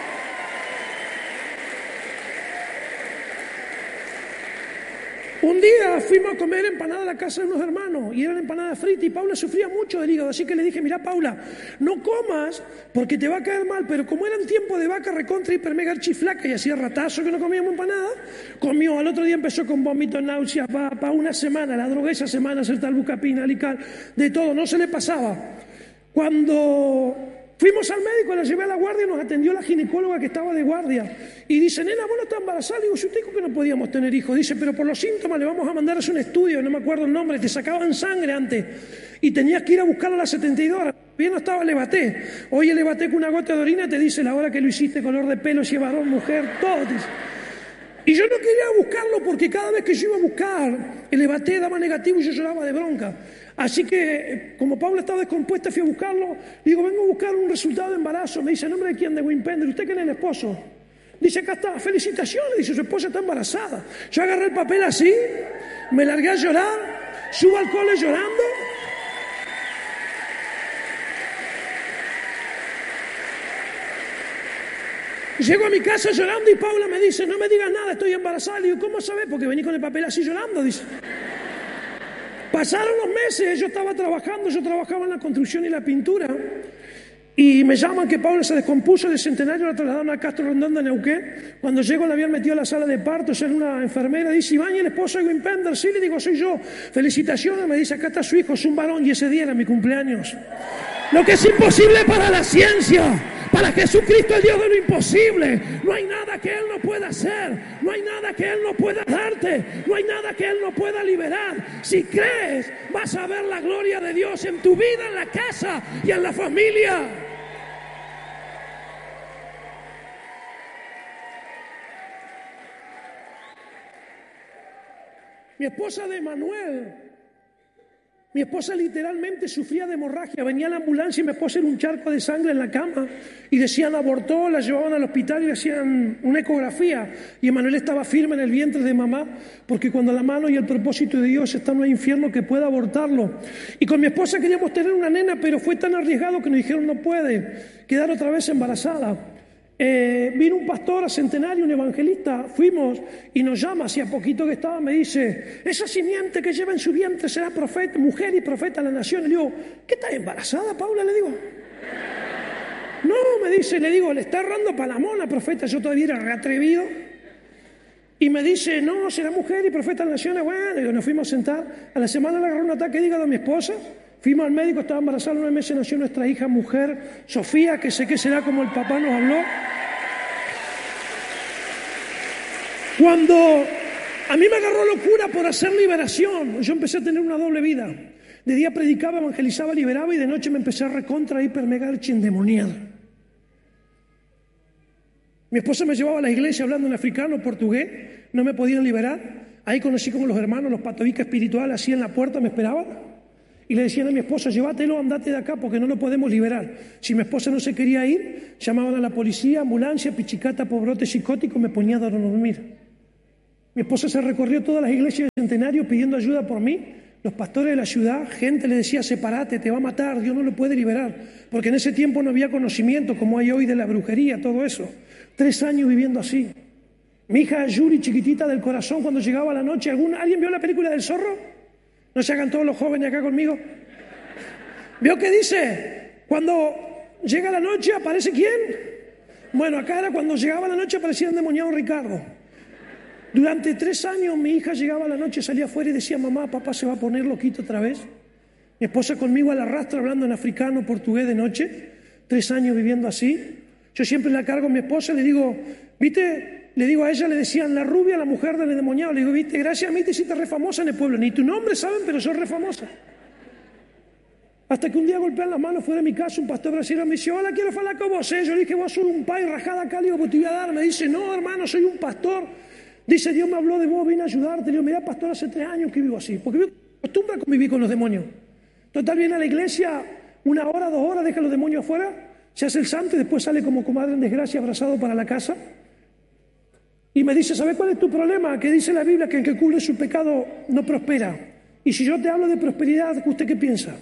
Un día fuimos a comer empanada a la casa de unos hermanos y eran empanadas fritas y Paula sufría mucho del hígado, así que le dije, mira Paula, no comas porque te va a caer mal, pero como eran tiempo de vaca recontra hiper mega archiflaca y hacía ratazo que no comíamos empanada, comió, al otro día empezó con vómitos, náuseas, para pa una semana, la drogué esa semana, hacer tal bucapina, alical, de todo, no se le pasaba. Cuando fuimos al médico, la llevé a la guardia y nos atendió la ginecóloga que estaba de guardia. Y dice, nena, vos no estás embarazada. Digo, si usted dijo que no podíamos tener hijos. Dice, pero por los síntomas le vamos a mandar a hacer un estudio, no me acuerdo el nombre, te sacaban sangre antes. Y tenías que ir a buscarlo a las setenta y dos horas. Bien no estaba, le baté. Oye, le baté con una gota de orina, te dice la hora que lo hiciste, color de pelo, si es varón, mujer, todo. Y yo no quería buscarlo porque cada vez que yo iba a buscar, el baté daba negativo y yo lloraba de bronca. Así que, como Paula estaba descompuesta, fui a buscarlo. Digo, vengo a buscar un resultado de embarazo. Me dice, ¿en nombre de quién? De Wimpender. ¿Usted quién es el esposo? Dice, acá está, felicitaciones. Dice, su esposa está embarazada. Yo agarré el papel así, me largué a llorar, subo al cole llorando. Llego a mi casa llorando y Paula me dice, no me digas nada, estoy embarazada. Le digo, ¿cómo sabes? Porque vení con el papel así llorando, dice. Pasaron los meses, yo estaba trabajando, yo trabajaba en la construcción y la pintura, y me llaman que Paula se descompuso del Centenario, la trasladaron a Castro Rondón de Neuquén. Cuando llego la habían metido a la sala de parto, era una enfermera, dice, Iván, ¿y el esposo de Wimpender? Sí, le digo, soy yo. Felicitaciones, me dice, acá está su hijo, es un varón, y ese día era mi cumpleaños. Lo que es imposible para la ciencia, para Jesucristo, el Dios de lo imposible. No hay nada que Él no pueda hacer, no hay nada que Él no pueda darte, no hay nada que Él no pueda liberar. Si crees, vas a ver la gloria de Dios en tu vida, en la casa y en la familia. Mi esposa de Manuel Mi esposa literalmente sufría de hemorragia. Venía la ambulancia y mi esposa era un charco de sangre en la cama. Y decían abortó, la llevaban al hospital y le hacían una ecografía. Y Emanuel estaba firme en el vientre de mamá, porque cuando la mano y el propósito de Dios están en el infierno que pueda abortarlo. Y con mi esposa queríamos tener una nena, pero fue tan arriesgado que nos dijeron no puede quedar otra vez embarazada. Eh, vino un pastor a Centenario, un evangelista, fuimos y nos llama, hacía poquito que estaba, me dice, esa simiente que lleva en su vientre será profeta, mujer y profeta de la nación. Le digo, ¿qué estás embarazada, Paula? Le digo, no, me dice, le digo, le está errando para la mona, profeta. Yo todavía era re atrevido. Y me dice, no, será mujer y profeta de las naciones. Bueno, digo, nos fuimos a sentar. A la semana le agarró un ataque de hígado a mi esposa. Fuimos al médico, estaba embarazada, nueve meses nació nuestra hija mujer, Sofía, que sé que será como el papá nos habló. Cuando a mí me agarró locura por hacer liberación, yo empecé a tener una doble vida. De día predicaba, evangelizaba, liberaba y de noche me empecé a recontra, hiper, mega, archiendemoniar. Mi esposa me llevaba a la iglesia hablando en africano, portugués, no me podían liberar. Ahí conocí como los hermanos, los patovica espirituales, así en la puerta me esperaban. Y le decían a mi esposa, llévatelo, andate de acá porque no lo podemos liberar. Si mi esposa no se quería ir, llamaban a la policía, ambulancia, pichicata, pobrote psicótico, me ponía a dormir. Mi esposa se recorrió todas las iglesias de Centenario pidiendo ayuda por mí. Los pastores de la ciudad, gente le decía, sepárate, te va a matar, Dios no lo puede liberar. Porque en ese tiempo no había conocimiento como hay hoy de la brujería, todo eso. Tres años viviendo así. Mi hija Yuri, chiquitita del corazón, cuando llegaba la noche, ¿algún, ¿alguien vio la película del zorro? ¿No se hagan todos los jóvenes acá conmigo? ¿Vio qué dice? Cuando llega la noche, ¿aparece quién? Bueno, acá era cuando llegaba la noche, aparecía el endemoniado Ricardo. Durante tres años mi hija llegaba a la noche, salía afuera y decía, mamá, papá se va a poner loquito otra vez. Mi esposa conmigo a la rastra hablando en africano, portugués de noche. Tres años viviendo así. Yo siempre la cargo a mi esposa, le digo, ¿viste? Le digo a ella, le decían la rubia, la mujer del endemoniado. Le digo, viste, gracias a mí te hiciste re famosa en el pueblo. Ni tu nombre saben, pero soy re famosa. Hasta que un día golpean las manos fuera de mi casa, un pastor brasileño me dice, hola, quiero hablar con vos. Yo le dije, vos sos un pai rajada acá, le digo, pues te voy a dar. Me dice, no, hermano, soy un pastor. Dice, Dios me habló de vos, vine a ayudarte. Le digo, mira, pastor, hace tres años que vivo así. Porque me acostumbro a convivir con los demonios. Total, viene a la iglesia una hora, dos horas, deja los demonios afuera, se hace el santo y después sale como comadre en desgracia, abrazado para la casa. Y me dice, ¿sabes cuál es tu problema? Que dice la Biblia que el que cubre su pecado no prospera. Y si yo te hablo de prosperidad, ¿usted qué piensa?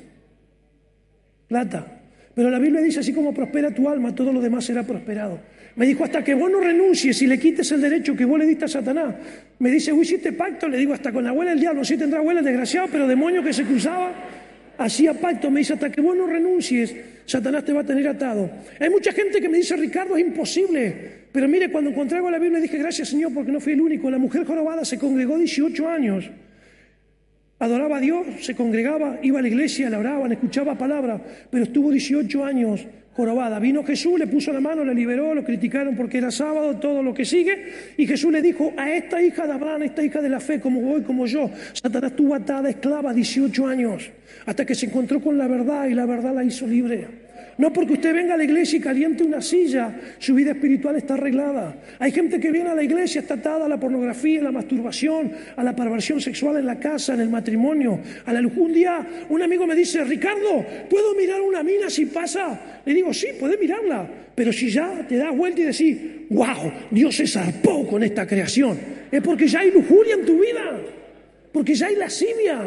Plata. Pero la Biblia dice, así como prospera tu alma, todo lo demás será prosperado. Me dijo, hasta que vos no renuncies y le quites el derecho que vos le diste a Satanás. Me dice, ¿vos hiciste pacto? Le digo, hasta con la abuela del diablo. Sí tendrá abuela, el desgraciado, pero demonio que se cruzaba, hacía pacto. Me dice, hasta que vos no renuncies, Satanás te va a tener atado. Hay mucha gente que me dice, Ricardo, es imposible. Pero mire, cuando encontré algo en la Biblia dije, gracias Señor, porque no fui el único. La mujer jorobada se congregó dieciocho años. Adoraba a Dios, se congregaba, iba a la iglesia, la oraban, escuchaba palabra, pero estuvo dieciocho años jorobada. Vino Jesús, le puso la mano, la liberó, lo criticaron porque era sábado, todo lo que sigue, y Jesús le dijo, a esta hija de Abraham, esta hija de la fe, como vos y como yo, Satanás estuvo atada, esclava, dieciocho años, hasta que se encontró con la verdad y la verdad la hizo libre. No porque usted venga a la iglesia y caliente una silla, su vida espiritual está arreglada. Hay gente que viene a la iglesia, está atada a la pornografía, a la masturbación, a la perversión sexual en la casa, en el matrimonio, a la lujuria. Un día un amigo me dice, Ricardo, ¿puedo mirar una mina si pasa? Le digo, sí, puedes mirarla, pero si ya te das vuelta y decís, wow, Dios se zarpó con esta creación, es porque ya hay lujuria en tu vida, porque ya hay lascivia.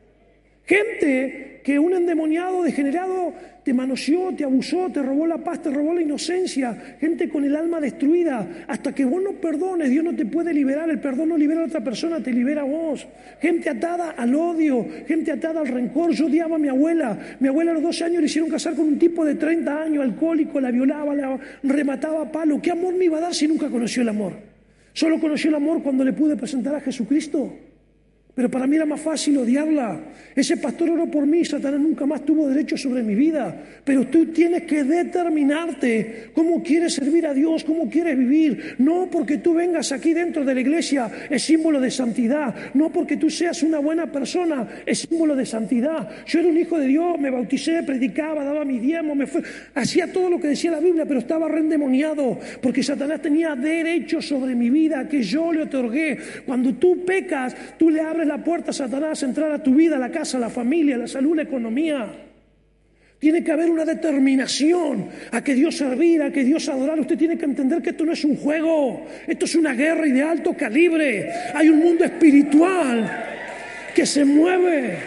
Gente que un endemoniado degenerado te manoseó, te abusó, te robó la paz, te robó la inocencia. Gente con el alma destruida. Hasta que vos no perdones, Dios no te puede liberar. El perdón no libera a otra persona, te libera a vos. Gente atada al odio, gente atada al rencor. Yo odiaba a mi abuela. Mi abuela a los doce años le hicieron casar con un tipo de treinta años, alcohólico, la violaba, la remataba a palo. ¿Qué amor me iba a dar si nunca conoció el amor? Solo conoció el amor cuando le pude presentar a Jesucristo. Pero para mí era más fácil odiarla. Ese pastor oró por mí, Satanás nunca más tuvo derecho sobre mi vida. Pero tú tienes que determinarte cómo quieres servir a Dios, cómo quieres vivir. No porque tú vengas aquí dentro de la iglesia es símbolo de santidad. No porque tú seas una buena persona es símbolo de santidad. Yo era un hijo de Dios, me bauticé, predicaba, daba mi diezmo, me fue, hacía todo lo que decía la Biblia, pero estaba reendemoniado porque Satanás tenía derecho sobre mi vida que yo le otorgué. Cuando tú pecas, tú le abres abres la puerta a Satanás a entrar a tu vida, a la casa, a la familia, a la salud, la economía. Tiene que haber una determinación a que Dios servir, a que Dios adorar. Usted tiene que entender que esto no es un juego, esto es una guerra y de alto calibre. Hay un mundo espiritual que se mueve.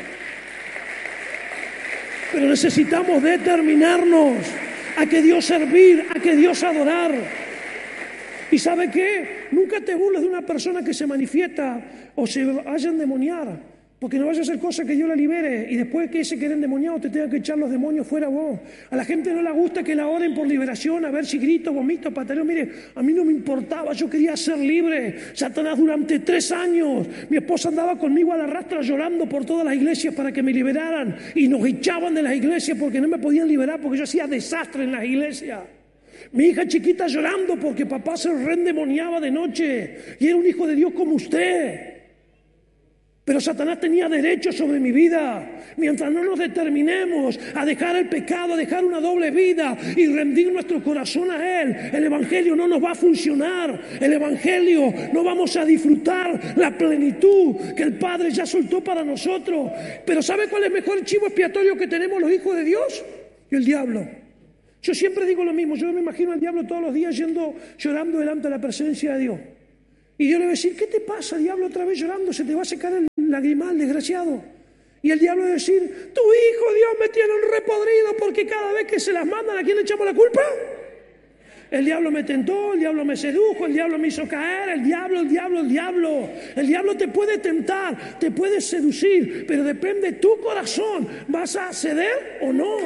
Pero necesitamos determinarnos a que Dios servir, a que Dios adorar. ¿Y sabe qué? Nunca te burles de una persona que se manifiesta o se vaya a endemoniar. Porque no vaya a hacer cosas que Dios la libere y después que ese que era endemoniado te tenga que echar los demonios fuera vos. A la gente no le gusta que la oren por liberación, a ver si grito, vomito, pataleo. Mire, a mí no me importaba, yo quería ser libre. Satanás durante tres años, mi esposa andaba conmigo a la rastra llorando por todas las iglesias para que me liberaran y nos echaban de las iglesias porque no me podían liberar porque yo hacía desastre en las iglesias. Mi hija chiquita llorando porque papá se reendemoniaba de noche y era un hijo de Dios como usted. Pero Satanás tenía derecho sobre mi vida. Mientras no nos determinemos a dejar el pecado, a dejar una doble vida y rendir nuestro corazón a Él, el Evangelio no nos va a funcionar. El Evangelio no vamos a disfrutar la plenitud que el Padre ya soltó para nosotros. Pero ¿sabe cuál es el mejor chivo expiatorio que tenemos los hijos de Dios? El diablo. Yo siempre digo lo mismo. Yo me imagino al diablo todos los días yendo, llorando delante de la presencia de Dios. Y Dios le va a decir, ¿qué te pasa, diablo, otra vez llorando? Se te va a secar el lagrimal, desgraciado. Y el diablo va a decir, tu hijo, Dios, me tiene un repodrido porque cada vez que se las mandan, ¿a quién le echamos la culpa? El diablo me tentó, el diablo me sedujo, el diablo me hizo caer, el diablo, el diablo, el diablo. El diablo te puede tentar, te puede seducir, pero depende de tu corazón. ¿Vas a ceder o no?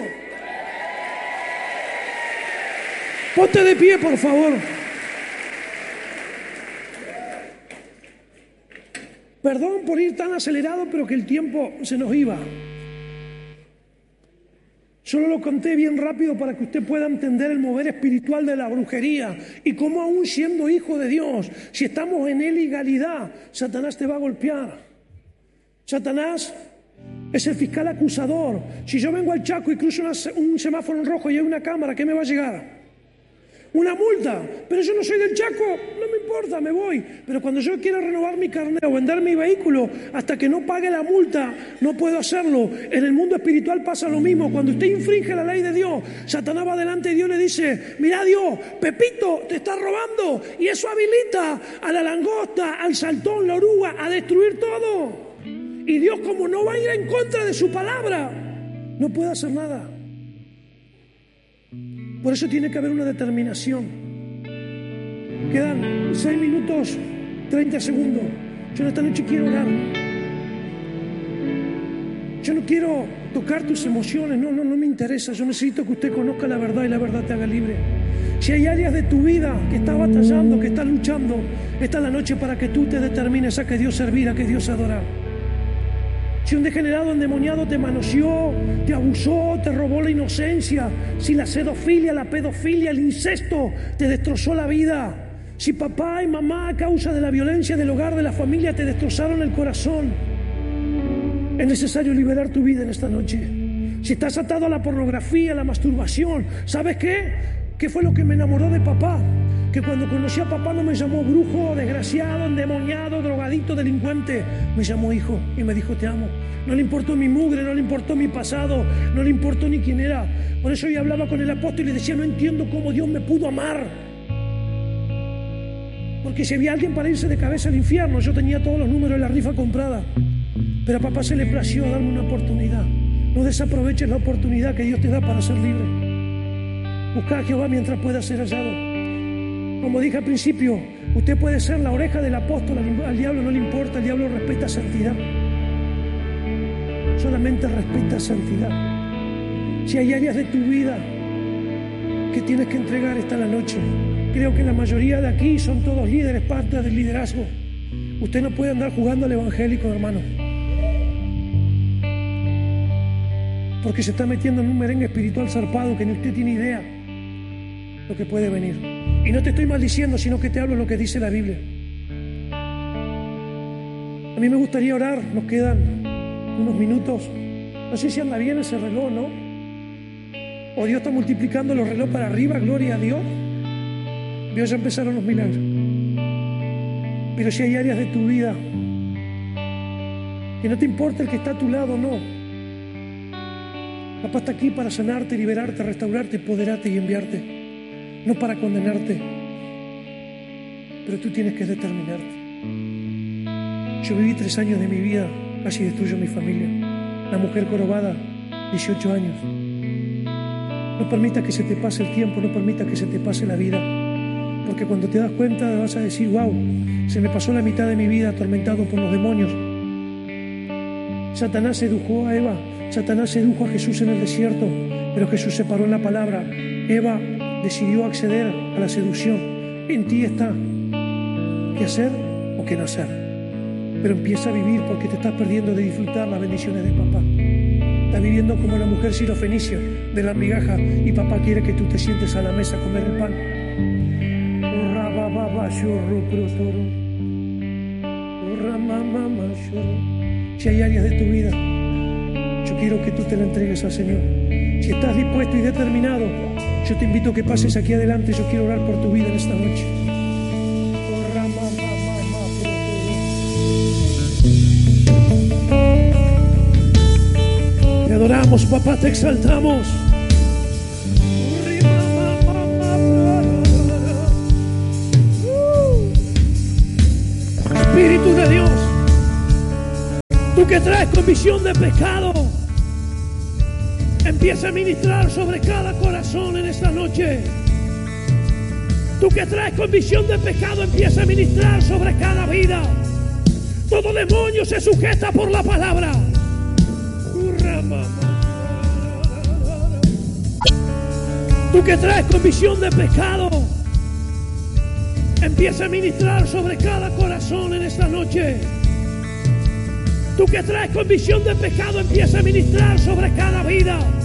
Ponte de pie, por favor. Perdón por ir tan acelerado, pero que el tiempo se nos iba. Solo lo conté bien rápido para que usted pueda entender el mover espiritual de la brujería y cómo aún siendo hijo de Dios, si estamos en ilegalidad, Satanás te va a golpear. Satanás es el fiscal acusador. Si yo vengo al Chaco y cruzo una, un semáforo en rojo y hay una cámara, ¿qué me va a llegar? Una multa, pero yo no soy del Chaco, no me importa, me voy. Pero cuando yo quiero renovar mi carnet o vender mi vehículo, hasta que no pague la multa, no puedo hacerlo. En el mundo espiritual pasa lo mismo. Cuando usted infringe la ley de Dios, Satanás va delante de Dios y le dice, mira Dios, Pepito te está robando. Y eso habilita a la langosta, al saltón, la oruga, a destruir todo. Y Dios, como no va a ir en contra de su palabra, no puede hacer nada. Por eso tiene que haber una determinación. Quedan seis minutos, treinta segundos. Yo esta noche quiero orar. Yo no quiero tocar tus emociones, no, no, no me interesa. Yo necesito que usted conozca la verdad y la verdad te haga libre. Si hay áreas de tu vida que estás batallando, que estás luchando, esta es la noche para que tú te determines a que Dios servir, a que Dios adorar. Si un degenerado endemoniado te manoseó, te abusó, te robó la inocencia, si la sedofilia, la pedofilia, el incesto te destrozó la vida, si papá y mamá a causa de la violencia del hogar, de la familia, te destrozaron el corazón, es necesario liberar tu vida en esta noche. Si estás atado a la pornografía, a la masturbación, ¿sabes qué? ¿Qué fue lo que me enamoró de papá? Que cuando conocí a papá no me llamó brujo, desgraciado, endemoniado, drogadicto, delincuente. Me llamó hijo y me dijo te amo. No le importó mi mugre, no le importó mi pasado, no le importó ni quién era. Por eso yo hablaba con el apóstol y le decía, no entiendo cómo Dios me pudo amar. Porque si había alguien para irse de cabeza al infierno, yo tenía todos los números de la rifa comprada. Pero a papá se le plació darme una oportunidad. No desaproveches la oportunidad que Dios te da para ser libre. Busca a Jehová mientras pueda ser hallado. Como dije al principio, usted puede ser la oreja del apóstol, al diablo no le importa, el diablo respeta santidad. Solamente respeta santidad. Si hay áreas de tu vida que tienes que entregar esta la noche, creo que la mayoría de aquí son todos líderes, parte del liderazgo. Usted no puede andar jugando al evangélico, hermano, porque se está metiendo en un merengue espiritual zarpado que ni usted tiene idea lo que puede venir. Y no te estoy maldiciendo, sino que te hablo lo que dice la Biblia. A mí me gustaría orar, nos quedan unos minutos. No sé si anda bien ese reloj, ¿no? O Dios está multiplicando los relojes para arriba, gloria a Dios. Dios, ya empezaron los milagros. Pero si hay áreas de tu vida Y no te importa el que está a tu lado, no. Papá está aquí para sanarte, liberarte, restaurarte, empoderarte y enviarte. No para condenarte. Pero tú tienes que determinarte. Yo viví tres años de mi vida, casi destruyo mi familia. La mujer jorobada, dieciocho años. No permitas que se te pase el tiempo, no permitas que se te pase la vida. Porque cuando te das cuenta vas a decir, wow, se me pasó la mitad de mi vida atormentado por los demonios. Satanás sedujo a Eva, Satanás sedujo a Jesús en el desierto, pero Jesús se paró en la palabra. Eva decidió acceder a la seducción. En ti está qué hacer o qué no hacer. Pero empieza a vivir porque te estás perdiendo de disfrutar las bendiciones de papá. Estás viviendo como la mujer sirofenicia de la migaja y papá quiere que tú te sientes a la mesa a comer el pan. Si hay áreas de tu vida, yo quiero que tú te la entregues al Señor. Si estás dispuesto y determinado, yo te invito a que pases aquí adelante. Yo quiero orar por tu vida en esta noche. Te adoramos, papá, te exaltamos. Espíritu de Dios, tú que traes convicción de pecado, empieza a ministrar sobre cada corazón en esta noche. Tú que traes convicción de pecado, empieza a ministrar sobre cada vida. Todo demonio se sujeta por la palabra. Tú que traes convicción de pecado, empieza a ministrar sobre cada corazón en esta noche. Tú que traes convicción de pecado, empieza a ministrar sobre cada vida.